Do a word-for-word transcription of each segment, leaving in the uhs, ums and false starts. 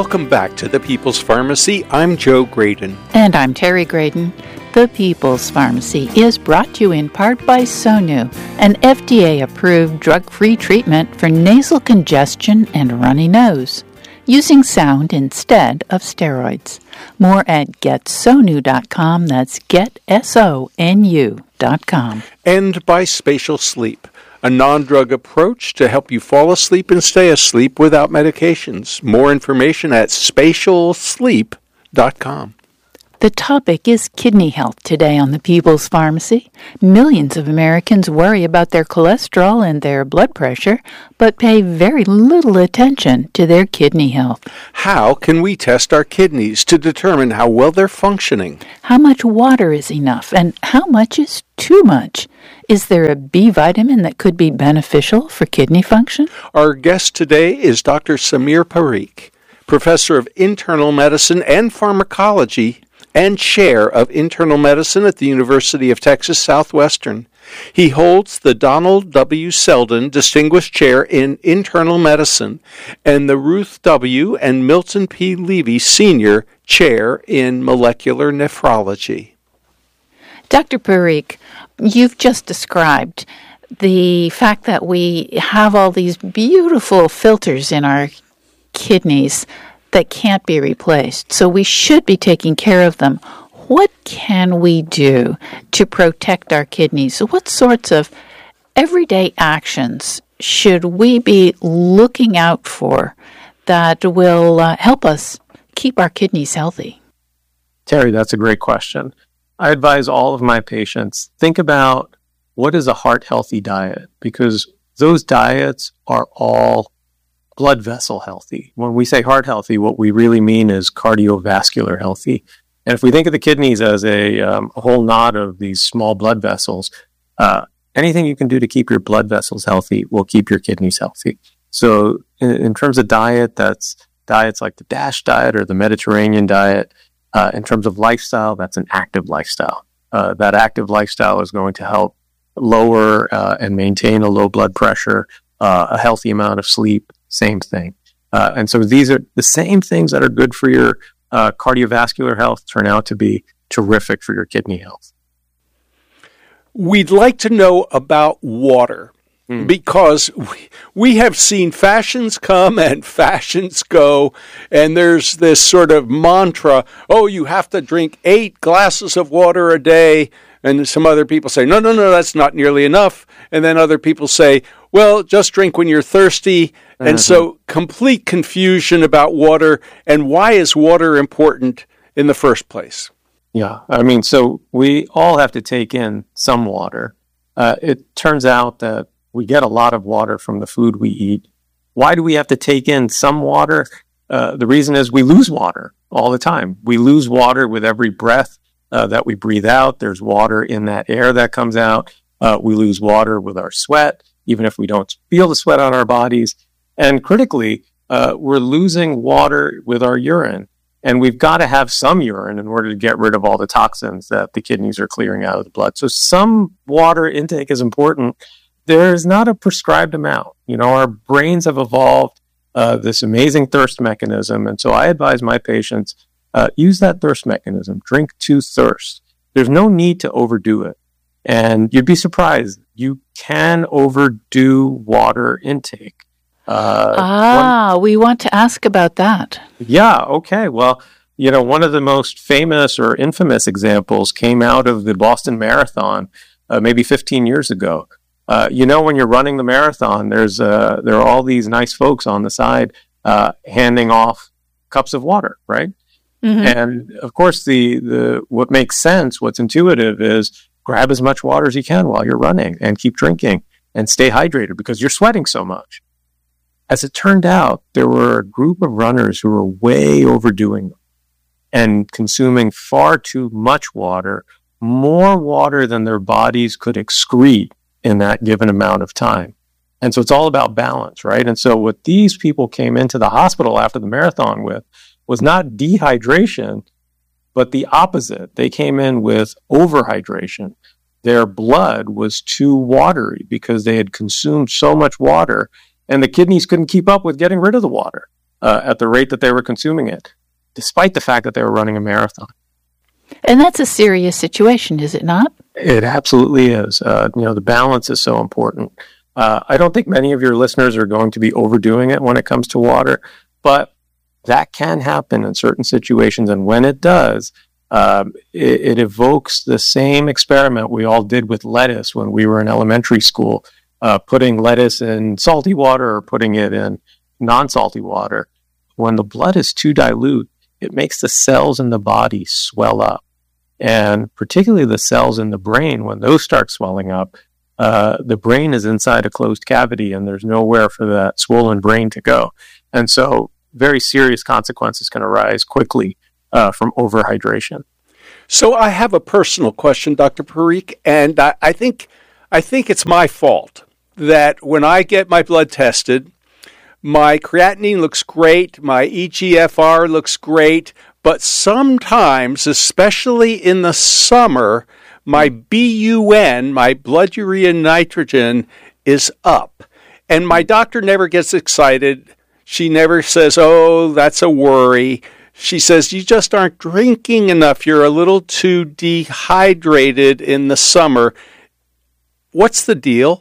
Welcome back to the People's Pharmacy. I'm Joe Graydon. And I'm Terry Graydon. The People's Pharmacy is brought to you in part by Sonu, an F D A-approved drug-free treatment for nasal congestion and runny nose, using sound instead of steroids. More at get sonu dot com. That's get S O N U dot com. And by Spatial Sleep, a non-drug approach to help you fall asleep and stay asleep without medications. More information at spatial sleep dot com. The topic is kidney health today on the People's Pharmacy. Millions of Americans worry about their cholesterol and their blood pressure, but pay very little attention to their kidney health. How can we test our kidneys to determine how well they're functioning? How much water is enough, and how much is too much? Is there a B vitamin that could be beneficial for kidney function? Our guest today is Doctor Samir Parikh, professor of internal medicine and pharmacology and chair of internal medicine at the University of Texas Southwestern. He holds the Donald W. Selden Distinguished Chair in Internal Medicine and the Ruth W. and Milton P. Levy Senior Chair in Molecular Nephrology. Doctor Parikh, you've just described the fact that we have all these beautiful filters in our kidneys that can't be replaced, so we should be taking care of them. What can we do to protect our kidneys? What sorts of everyday actions should we be looking out for that will uh, help us keep our kidneys healthy? Terry, that's a great question. I advise all of my patients, think about what is a heart-healthy diet, because those diets are all blood vessel healthy. When we say heart healthy, what we really mean is cardiovascular healthy. And if we think of the kidneys as a, um, a whole knot of these small blood vessels, uh, anything you can do to keep your blood vessels healthy will keep your kidneys healthy. So in, in terms of diet, that's diets like the DASH diet or the Mediterranean diet. Uh, in terms of lifestyle, that's an active lifestyle. Uh, that active lifestyle is going to help lower uh, and maintain a low blood pressure, uh, a healthy amount of sleep, same thing. Uh, and so these are the same things that are good for your uh, cardiovascular health turn out to be terrific for your kidney health. We'd like to know about water. Mm. Because we, we have seen fashions come and fashions go, and there's this sort of mantra, oh, you have to drink eight glasses of water a day, and some other people say, no, no, no, that's not nearly enough, and then other people say, well, just drink when you're thirsty, mm-hmm. and so complete confusion about water, and why is water important in the first place? Yeah, I mean, so we all have to take in some water. Uh, it turns out that we get a lot of water from the food we eat. Why do we have to take in some water? Uh, the reason is we lose water all the time. We lose water with every breath uh, that we breathe out. There's water in that air that comes out. Uh, we lose water with our sweat, even if we don't feel the sweat on our bodies. And critically, uh, we're losing water with our urine. And we've got to have some urine in order to get rid of all the toxins that the kidneys are clearing out of the blood. So some water intake is important. There's not a prescribed amount. You know, our brains have evolved uh, this amazing thirst mechanism. And so I advise my patients, uh, use that thirst mechanism. Drink to thirst. There's no need to overdo it. And you'd be surprised. You can overdo water intake. Uh, ah, one, we want to ask about that. Yeah, okay. Well, you know, one of the most famous or infamous examples came out of the Boston Marathon uh, maybe fifteen years ago. Uh, you know, when you're running the marathon, there's uh, there are all these nice folks on the side uh, handing off cups of water, right? Mm-hmm. And of course, the the what makes sense, what's intuitive, is grab as much water as you can while you're running and keep drinking and stay hydrated because you're sweating so much. As it turned out, there were a group of runners who were way overdoing them and consuming far too much water, more water than their bodies could excrete in that given amount of time. And so it's all about balance, right? And so what these people came into the hospital after the marathon with was not dehydration, but the opposite. They came in with overhydration. Their blood was too watery because they had consumed so much water, and the kidneys couldn't keep up with getting rid of the water. uh, at the rate that they were consuming it, despite the fact that they were running a marathon. And that's a serious situation, is it not? It absolutely is. Uh, you know, the balance is so important. Uh, I don't think many of your listeners are going to be overdoing it when it comes to water, but that can happen in certain situations. And when it does, um, it, it evokes the same experiment we all did with lettuce when we were in elementary school, uh, putting lettuce in salty water or putting it in non-salty water. When the blood is too dilute, it makes the cells in the body swell up. And particularly the cells in the brain, when those start swelling up, uh, the brain is inside a closed cavity and there's nowhere for that swollen brain to go. And so very serious consequences can arise quickly uh, from overhydration. So I have a personal question, Doctor Parikh, and I, I think I think it's my fault that when I get my blood tested, my creatinine looks great, my E G F R looks great, but sometimes, especially in the summer, my B U N, my blood urea nitrogen, is up. And my doctor never gets excited. She never says, oh, that's a worry. She says, you just aren't drinking enough. You're a little too dehydrated in the summer. What's the deal?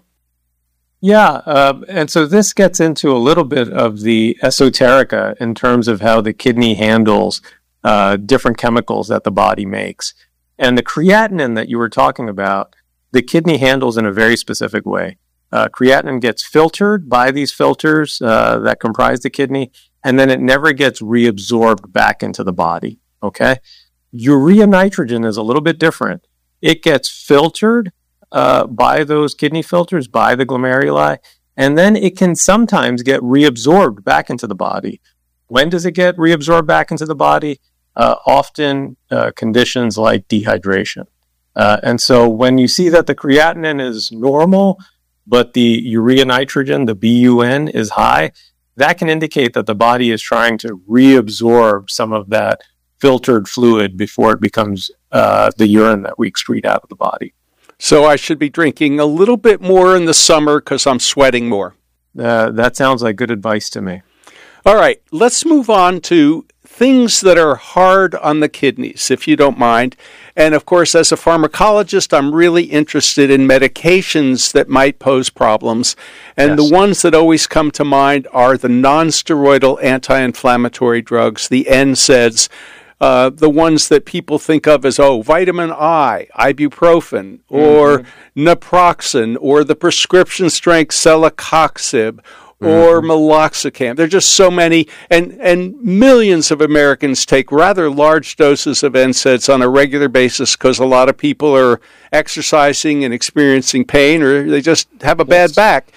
Yeah, uh, and so this gets into a little bit of the esoterica in terms of how the kidney handles uh, different chemicals that the body makes. And the creatinine that you were talking about, the kidney handles in a very specific way. Uh, creatinine gets filtered by these filters uh, that comprise the kidney, and then it never gets reabsorbed back into the body, okay? Urea nitrogen is a little bit different. It gets filtered Uh, by those kidney filters, by the glomeruli, and then it can sometimes get reabsorbed back into the body. When does it get reabsorbed back into the body? Uh, often uh, conditions like dehydration. Uh, and so when you see that the creatinine is normal, but the urea nitrogen, the B U N, is high, that can indicate that the body is trying to reabsorb some of that filtered fluid before it becomes uh, the urine that we excrete out of the body. So I should be drinking a little bit more in the summer because I'm sweating more. Uh, that sounds like good advice to me. All right, let's move on to things that are hard on the kidneys, if you don't mind. And of course, as a pharmacologist, I'm really interested in medications that might pose problems. And yes. The ones that always come to mind are the non-steroidal anti-inflammatory drugs, the N SAIDs. Uh, the ones that people think of as, oh, vitamin I, ibuprofen, or mm-hmm. naproxen, or the prescription strength celecoxib, or mm-hmm. meloxicam. There are just so many, and, and millions of Americans take rather large doses of N SAIDs on a regular basis because a lot of people are exercising and experiencing pain, or they just have a bad yes. back.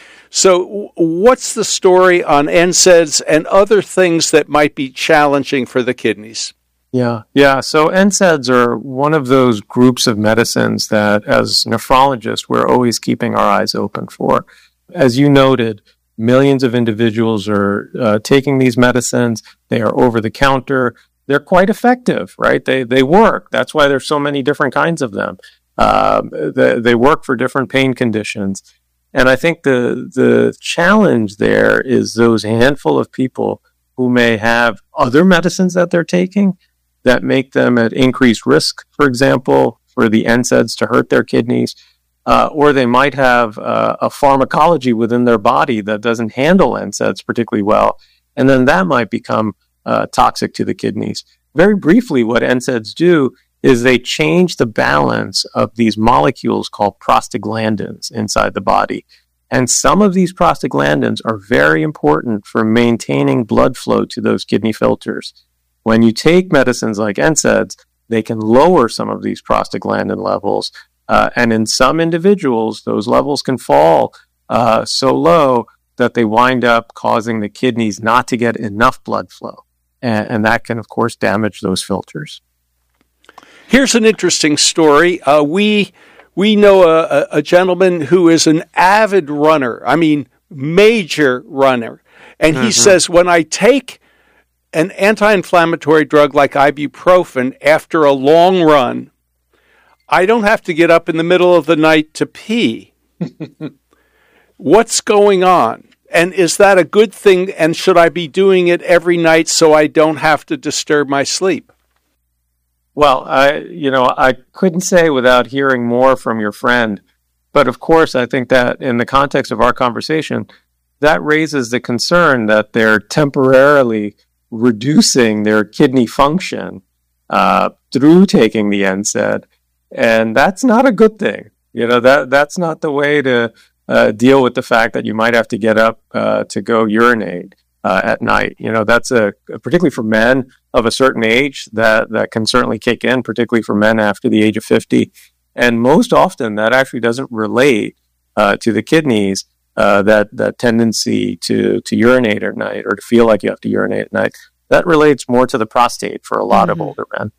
So what's the story on N SAIDs and other things that might be challenging for the kidneys? Yeah, yeah. So N SAIDs are one of those groups of medicines that, as nephrologists, we're always keeping our eyes open for. As you noted, millions of individuals are uh, taking these medicines. They are over the counter. They're quite effective, right? They they work. That's why there's so many different kinds of them. Um, they, they work for different pain conditions. And I think the the challenge there is those handful of people who may have other medicines that they're taking that make them at increased risk, for example, for the N SAIDs to hurt their kidneys, uh, or they might have uh, a pharmacology within their body that doesn't handle N SAIDs particularly well, and then that might become uh, toxic to the kidneys. Very briefly, what N SAIDs do is they change the balance of these molecules called prostaglandins inside the body. And some of these prostaglandins are very important for maintaining blood flow to those kidney filters. When you take medicines like N SAIDs, they can lower some of these prostaglandin levels. Uh, and in some individuals, those levels can fall uh, so low that they wind up causing the kidneys not to get enough blood flow. And, and that can, of course, damage those filters. Here's an interesting story. Uh, we we know a, a gentleman who is an avid runner. I mean, major runner. And he mm-hmm. says, when I take an anti-inflammatory drug like ibuprofen after a long run, I don't have to get up in the middle of the night to pee. What's going on? And is that a good thing? And should I be doing it every night so I don't have to disturb my sleep? Well, I, you know, I couldn't say without hearing more from your friend. But of course, I think that in the context of our conversation, that raises the concern that they're temporarily reducing their kidney function uh, through taking the N SAID. And that's not a good thing. You know, that that's not the way to uh, deal with the fact that you might have to get up uh, to go urinate uh, at night. You know, that's a, particularly for men of a certain age, that, that can certainly kick in, particularly for men after the age of fifty. And most often that actually doesn't relate uh, to the kidneys, uh, that, that tendency to, to urinate at night or to feel like you have to urinate at night. That relates more to the prostate for a lot mm-hmm. of older men.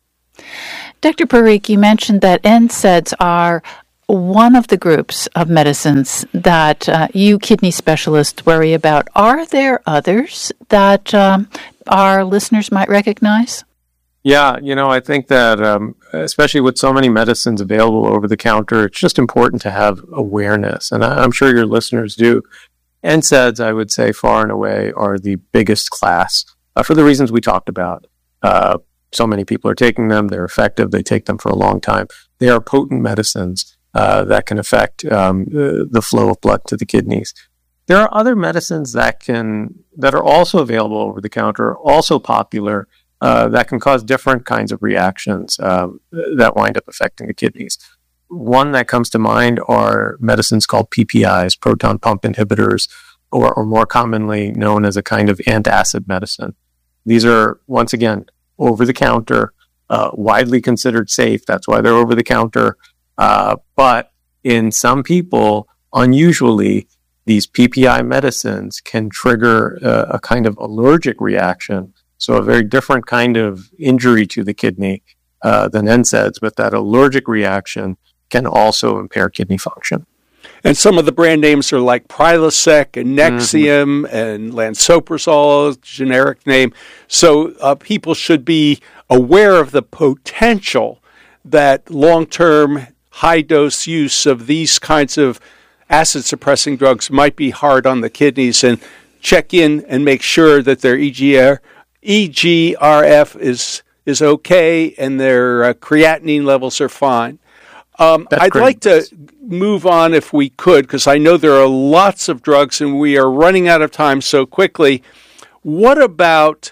Doctor Parikh, you mentioned that N SAIDs are one of the groups of medicines that uh, you kidney specialists worry about. Are there others that um, our listeners might recognize? Yeah, you know, I think that um, especially with so many medicines available over the counter, it's just important to have awareness. And I, I'm sure your listeners do. N SAIDs, I would say, far and away are the biggest class uh, for the reasons we talked about. Uh, so many people are taking them. They're effective. They take them for a long time. They are potent medicines uh, that can affect um, the flow of blood to the kidneys. There are other medicines that can that are also available over the counter, also popular, uh, that can cause different kinds of reactions um, that wind up affecting the kidneys. One that comes to mind are medicines called P P Is, proton pump inhibitors, or, or more commonly known as a kind of antacid medicine. These are, once again, over-the-counter, uh, widely considered safe. That's why they're over-the-counter. Uh, but in some people, unusually, these P P I medicines can trigger uh, a kind of allergic reaction, so a very different kind of injury to the kidney uh, than N SAIDs, but that allergic reaction can also impair kidney function. And some of the brand names are like Prilosec and Nexium mm-hmm. and Lansoprazole, generic name. So uh, people should be aware of the potential that long-term high-dose use of these kinds of acid-suppressing drugs might be hard on the kidneys, and check in and make sure that their E G R, E G R F is is okay and their uh, creatinine levels are fine. Um, I'd great. like to move on if we could, because I know there are lots of drugs and we are running out of time so quickly. What about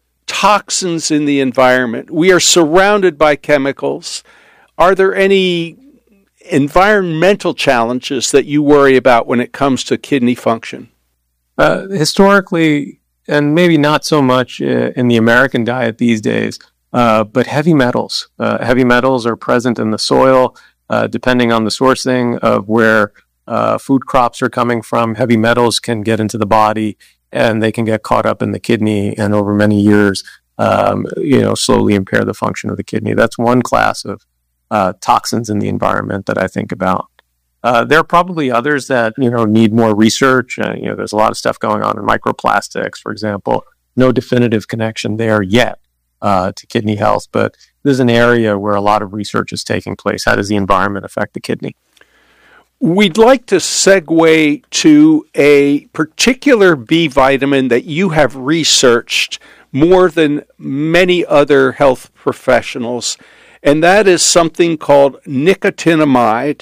toxins in the environment? We are surrounded by chemicals. Are there any environmental challenges that you worry about when it comes to kidney function? Uh, historically, and maybe not so much uh, in the American diet these days, uh, but heavy metals. Uh, heavy metals are present in the soil. Uh, depending on the sourcing of where uh, food crops are coming from, heavy metals can get into the body and they can get caught up in the kidney and over many years, um, you know, slowly impair the function of the kidney. That's one class of uh, toxins in the environment that I think about. Uh, there are probably others that, you know, need more research. Uh, you know, there's a lot of stuff going on in microplastics, for example. No definitive connection there yet uh, to kidney health, but this is an area where a lot of research is taking place. How does the environment affect the kidney? We'd like to segue to a particular B vitamin that you have researched more than many other health professionals, and that is something called nicotinamide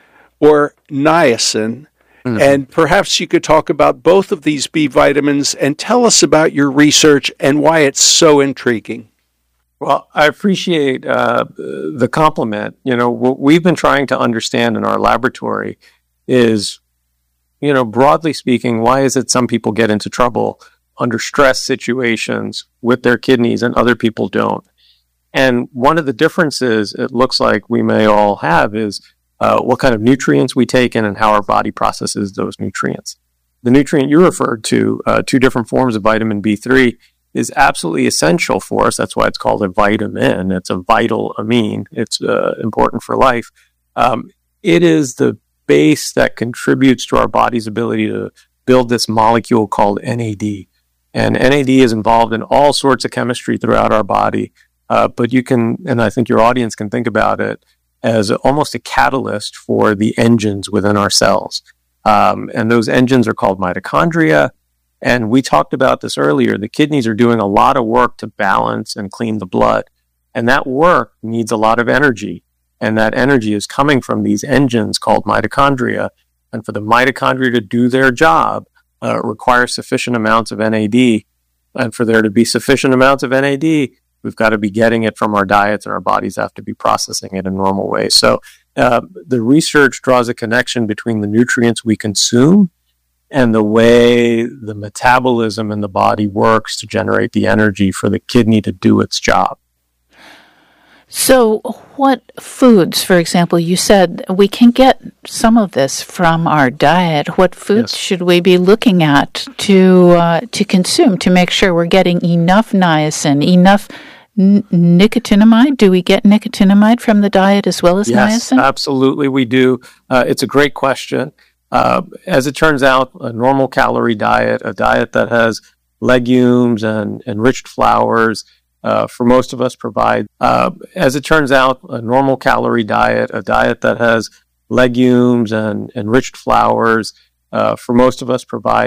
or niacin. Mm-hmm. And perhaps you could talk about both of these B vitamins and tell us about your research and why it's so intriguing. Well, I appreciate uh, the compliment. You know, what we've been trying to understand in our laboratory is, you know, broadly speaking, why is it some people get into trouble under stress situations with their kidneys and other people don't? And one of the differences it looks like we may all have is uh, what kind of nutrients we take in and how our body processes those nutrients. The nutrient you referred to, uh, two different forms of vitamin B three, is absolutely essential for us. That's why it's called a vitamin. It's a vital amine. It's uh, important for life. Um, it is the base that contributes to our body's ability to build this molecule called N A D. And N A D is involved in all sorts of chemistry throughout our body. Uh, but you can, and I think your audience can think about it as almost a catalyst for the engines within our cells. Um, and those engines are called mitochondria. And we talked about this earlier. The kidneys are doing a lot of work to balance and clean the blood. And that work needs a lot of energy. And that energy is coming from these engines called mitochondria. And for the mitochondria to do their job, uh, it requires sufficient amounts of N A D. And for there to be sufficient amounts of N A D, we've got to be getting it from our diets, and our bodies have to be processing it in normal ways. So uh, the research draws a connection between the nutrients we consume and the way the metabolism in the body works to generate the energy for the kidney to do its job. So what foods, for example, you said we can get some of this from our diet. What foods yes. should we be looking at to uh, to consume to make sure we're getting enough niacin, enough n- nicotinamide? Do we get nicotinamide from the diet as well as yes, niacin? Yes, absolutely we do. Uh, it's a great question. Uh, as it turns out, a normal calorie diet, a diet that has legumes and enriched flours, uh, for most of us provide, uh, as it turns out, a normal calorie diet, a diet that has legumes and enriched flours, uh, for most of us provide